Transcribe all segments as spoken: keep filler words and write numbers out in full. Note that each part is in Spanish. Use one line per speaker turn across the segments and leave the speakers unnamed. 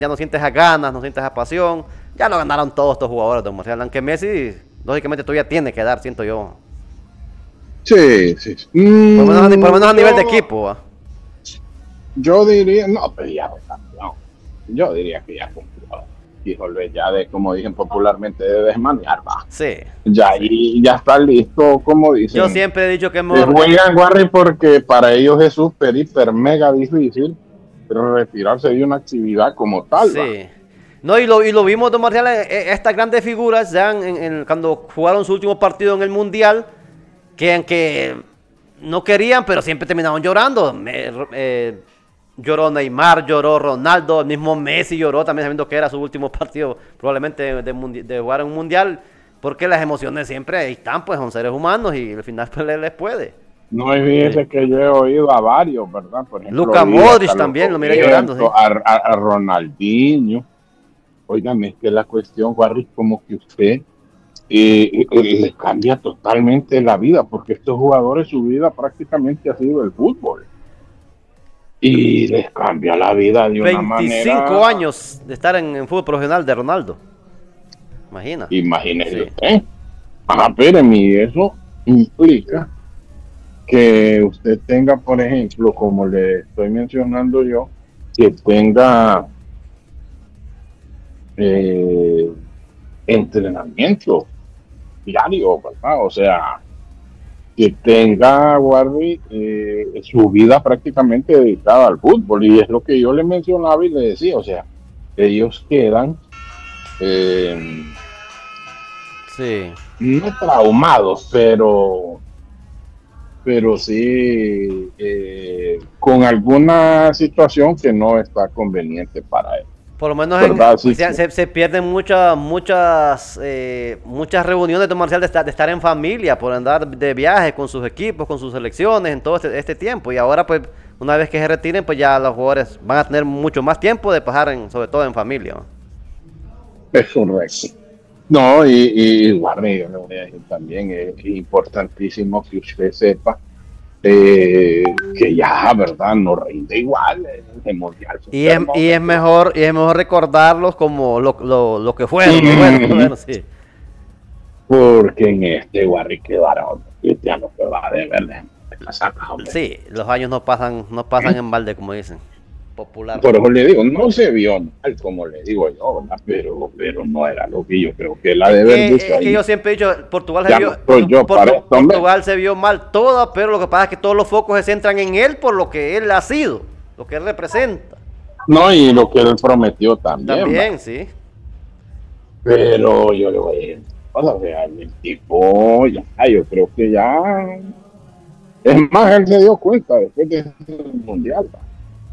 ya no sientes esas ganas, no sientes esa pasión. Ya lo ganaron todos estos jugadores, don Marcial. Aunque Messi, lógicamente, todavía tiene que dar, siento yo.
Sí, sí. sí.
Por lo menos, a- por lo
Mm,
menos a nivel de
yo,
equipo. ¿Va?
yo diría, no, pero ya no. Yo diría que ya cumplió. Híjole, ya de, como dicen popularmente, de desmanear, va.
Sí,
Ya
sí.
ahí ya está listo, como
Yo
dicen.
siempre he dicho que es
Eh,
mejor. eh,
juegan Warri porque para ellos es súper, hiper, mega difícil, pero retirarse de una actividad como tal, va.
Sí. No, y lo, y lo vimos, don Marcial, eh, eh, estas grandes figuras, ya en, en- cuando jugaron su último partido en el Mundial, que aunque no querían, pero siempre terminaban llorando. Me- eh, lloró Neymar, lloró Ronaldo, el mismo Messi lloró también sabiendo que era su último partido probablemente de, de mundi- de jugar en un Mundial, porque las emociones siempre ahí están, pues son seres humanos y al final pues, les, les puede.
No es
Sí.
fíjese que yo he oído a varios, ¿verdad? Por ejemplo,
Luka
oí a
Modric
Carlos
también, lo miré llorando, sí.
Roberto, a, a, a Ronaldinho. Óigame, es que la cuestión, Warri, como que usted eh, eh, les cambia totalmente la vida, porque estos jugadores, su vida prácticamente ha sido el fútbol. Y les cambia la vida de una
veinticinco
manera,
años de estar en, en fútbol profesional de Ronaldo. Imagina.
imagínese
Sí.
usted. Ajá, espéreme, y eso implica que usted tenga, por ejemplo, como le estoy mencionando yo, que tenga eh, entrenamiento diario, ¿verdad? O sea, que tenga, Warby, eh, su vida prácticamente dedicada al fútbol. Y es lo que yo le mencionaba y le decía, o sea, ellos quedan eh,
Sí.
no traumados, pero, pero sí eh, con alguna situación que no está conveniente para él,
Por lo menos en,
¿verdad?
pues,
Así
se,
que,
se- se pierden muchas, muchas, eh, muchas reuniones de Marcial de estar, de estar en familia, por andar de viaje con sus equipos, con sus selecciones en todo este, este tiempo. Y ahora, pues, una vez que se retiren, pues ya los jugadores van a tener mucho más tiempo de pasar, en, sobre todo en familia. ¿No?
es correcto. No, y, y Warner, yo le voy a decir también, es importantísimo que usted sepa eh, que ya, ¿verdad? No rinde igual eh, el mundial
Y es,
super
y es
momento.
mejor, y es mejor recordarlos como lo, lo, lo que fueron, lo bueno, lo
Mm,
bueno, sí.
porque en este Warri quedaron cristianos que va de verle la saca, hombre.
Sí, los años no pasan, no pasan en balde, como dicen,
Por eso
popularmente.
le digo, no se vio mal, como le digo yo, ¿verdad? Pero, pero no era lo que yo creo que la
Es
de haber
que,
visto
es que yo
ahí.
siempre he dicho, Portugal se
Ya no
vio,
estoy
Portu-
yo para
Portu-
esto, hombre.
Portugal se vio mal toda, pero lo que pasa es que todos los focos se centran en él por lo que él ha sido, lo que él representa.
No, y lo que él prometió también, va.
También, sí.
Pero yo le voy a decir, o sea, el tipo, ya, yo creo que ya. Es más, él se dio cuenta después del mundial, ¿va?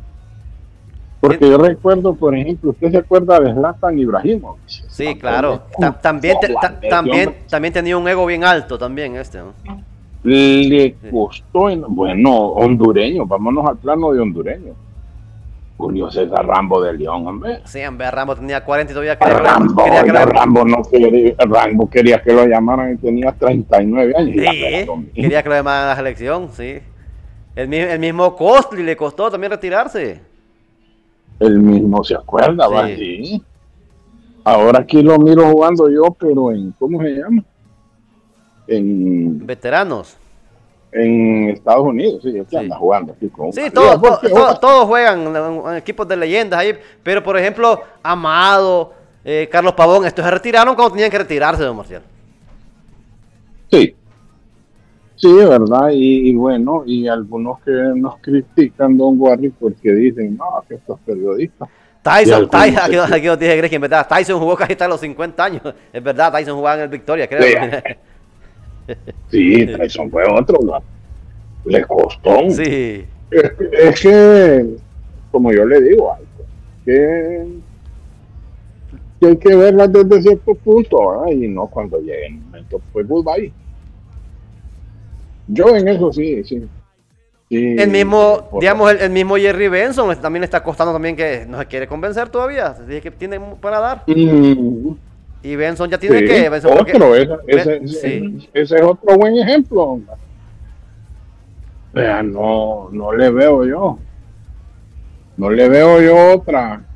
Tien-
Porque yo recuerdo, por ejemplo, usted se acuerda de Zlatan Ibrahimovic.
Sí,
Le
claro. Ta- también, te-
costó,
ta-
ese hombre,
también, también tenía un ego bien alto, también este, ¿no?
le
Sí.
costó, en- bueno, hondureño, vámonos al plano de hondureño. Julio César Rambo de León, hombre.
Sí, en vez Ramos tenía cuarenta y todavía quería que lo, llama-
Rambo,
quería que lo
oiga,
llama-
Rambo no quería, Rambo quería que lo llamaran y tenía treinta y nueve años. Y ya no era
Sí,
lo mismo.
quería que lo llamaran a la selección, sí. El, mi- el mismo Costly le costó también retirarse.
Él mismo se acuerda, va,
Sí.
sí. Ahora aquí lo miro jugando yo, pero en, ¿cómo se llama? En,
Veteranos.
en Estados Unidos, sí, es que
Sí.
anda jugando aquí con
Sí,
una liga,
todo, to-
porque
to-
juega.
todos juegan en, en equipos de leyendas ahí, pero por ejemplo, Amado, eh, Carlos Pavón, estos se retiraron cuando tenían que retirarse, don Marcial.
Sí, sí, de verdad, y, y bueno, y algunos que nos critican, don Warri, porque dicen, no, que estos periodistas, y
Tyson, Tyson,
algunos
aquí,
se
aquí nos dije Greg, en verdad, Tyson jugó casi hasta los cincuenta años, es verdad, Tyson jugaba en el Victoria, creo.
sí, Tyson fue otro, ¿no? Le costó.
Sí,
Es, es que, como yo le digo, hay que, que hay que verlas desde cierto punto, ¿verdad? Y no cuando llegue el momento, pues goodbye. Yo en eso sí, sí. sí
el mismo,
por
digamos, el, el mismo Jerry Benson también le está costando también que no se quiere convencer todavía, dije que tiene para dar.
Mm,
Y Benson ya tiene
sí,
que, Benson porque,
otro, ese,
Be-
ese, ese,
sí,
ese es otro buen ejemplo. Vea, no, no le veo yo. No le veo yo otra.